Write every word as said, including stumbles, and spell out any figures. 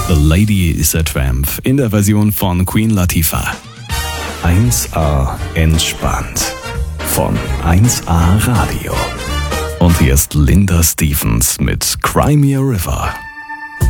The Lady is a Tramp in der Version von Queen Latifah. eins A entspannt von eins A Radio. Und hier ist Linda Stevens mit Cry Me a River.